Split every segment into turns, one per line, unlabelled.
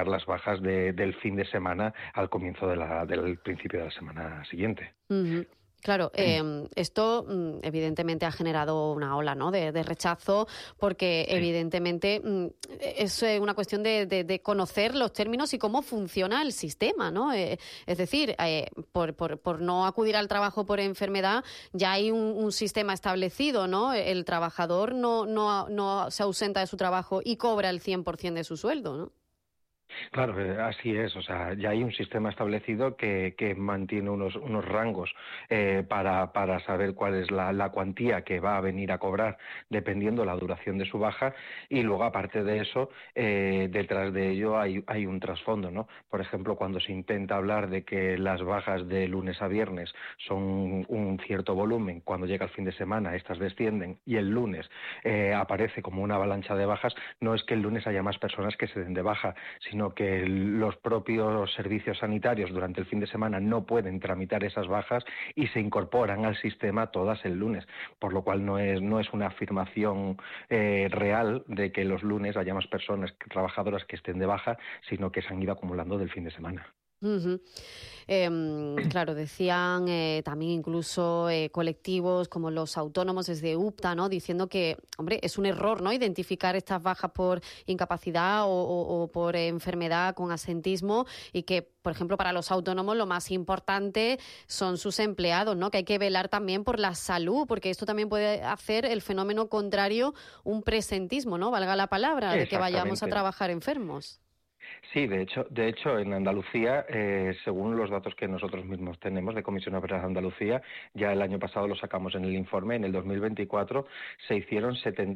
cobrar las bajas del fin de semana al comienzo del principio de la semana siguiente.
Uh-huh. Claro, esto evidentemente ha generado una ola, ¿no?, de rechazo, porque
Sí.
evidentemente es una cuestión de conocer los términos y cómo funciona el sistema, ¿no? Es decir, por no acudir al trabajo por enfermedad ya hay un sistema establecido, ¿no? El trabajador no se ausenta de su trabajo y cobra el 100% de su sueldo, ¿no?
Claro, así es. O sea, ya hay un sistema establecido que mantiene unos rangos para saber cuál es la cuantía que va a venir a cobrar dependiendo la duración de su baja, y luego, aparte de eso, detrás de ello hay un trasfondo, ¿no? Por ejemplo, cuando se intenta hablar de que las bajas de lunes a viernes son un cierto volumen, cuando llega el fin de semana estas descienden y el lunes aparece como una avalancha de bajas, no es que el lunes haya más personas que se den de baja, sino que los propios servicios sanitarios durante el fin de semana no pueden tramitar esas bajas y se incorporan al sistema todas el lunes, por lo cual no es una afirmación real de que los lunes haya más personas trabajadoras que estén de baja, sino que se han ido acumulando del fin de semana.
Uh-huh. Claro, decían también incluso colectivos como los autónomos desde UPTA, ¿no?, diciendo que, hombre, es un error, ¿no?, identificar estas bajas por incapacidad o por enfermedad con asentismo, y que, por ejemplo, para los autónomos lo más importante son sus empleados, ¿no?, que hay que velar también por la salud, porque esto también puede hacer el fenómeno contrario, un presentismo, ¿no?, valga la palabra, de que vayamos a trabajar enfermos.
Sí, de hecho, en Andalucía, según los datos que nosotros mismos tenemos de Comisión Obrera de Andalucía, ya el año pasado lo sacamos en el informe, en el 2024 se hicieron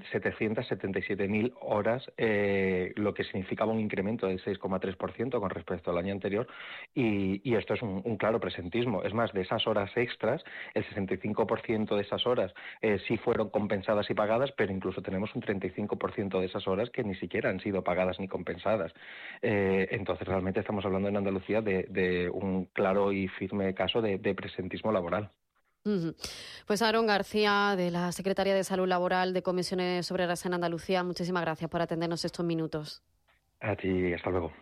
777.000 horas, lo que significaba un incremento del 6,3% con respecto al año anterior, y esto es un claro presentismo. Es más, de esas horas extras, el 65% de esas horas sí fueron compensadas y pagadas, pero incluso tenemos un 35% de esas horas que ni siquiera han sido pagadas ni compensadas. Entonces realmente estamos hablando en Andalucía de un claro y firme caso de presentismo laboral.
Uh-huh. Pues Aarón García, de la Secretaría de Salud Laboral de Comisiones Obreras en Andalucía, muchísimas gracias por atendernos estos minutos.
A ti, hasta luego.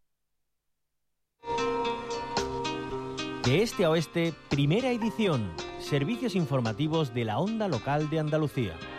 De este a oeste, primera edición. Servicios informativos de la Onda Local de Andalucía.